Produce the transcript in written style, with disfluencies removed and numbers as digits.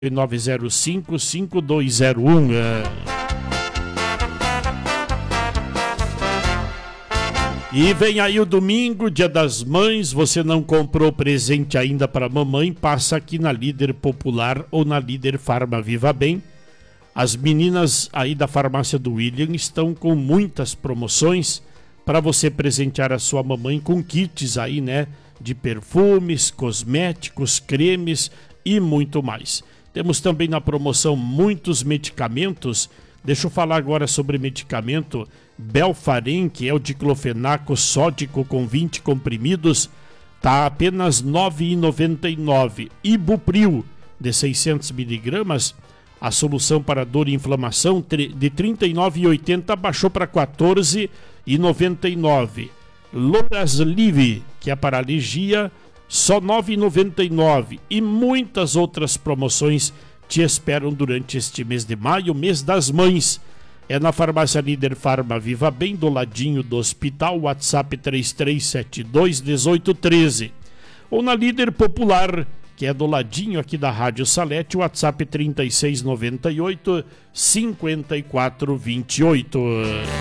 905-5201. E vem aí o domingo, Dia das Mães. Você não comprou presente ainda para mamãe? Passa aqui na Líder Popular ou na Líder Farma Viva Bem. As meninas aí da farmácia do William estão com muitas promoções para você presentear a sua mamãe com kits aí, né? De perfumes, cosméticos, cremes e muito mais. Temos também na promoção muitos medicamentos. Deixa eu falar agora sobre medicamento. Belfaren, que é o diclofenaco sódico com 20 comprimidos, está apenas R$ 9,99. Ibupril, de 600 miligramas, a solução para dor e inflamação, de R$ 39,80 baixou para R$ 14,99. Lorazlive, que é para alergia, só R$ 9,99. E muitas outras promoções te esperam durante este mês de maio, mês das mães. É na farmácia Líder Farma Viva Bem, do ladinho do hospital, WhatsApp 3372-1813. Ou na Líder Popular, que é do ladinho aqui da Rádio Salete, WhatsApp 3698-5428.